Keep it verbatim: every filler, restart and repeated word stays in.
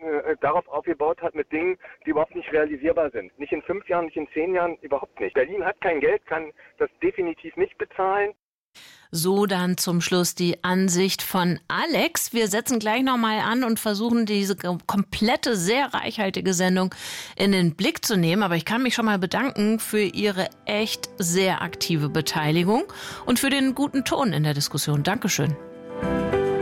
äh, darauf aufgebaut hat mit Dingen, die überhaupt nicht realisierbar sind. Nicht in fünf Jahren, nicht in zehn Jahren, überhaupt nicht. Berlin hat kein Geld, kann das definitiv nicht bezahlen. So dann zum Schluss die Ansicht von Alex. Wir setzen gleich nochmal an und versuchen diese komplette, sehr reichhaltige Sendung in den Blick zu nehmen. Aber ich kann mich schon mal bedanken für Ihre echt sehr aktive Beteiligung und für den guten Ton in der Diskussion. Dankeschön.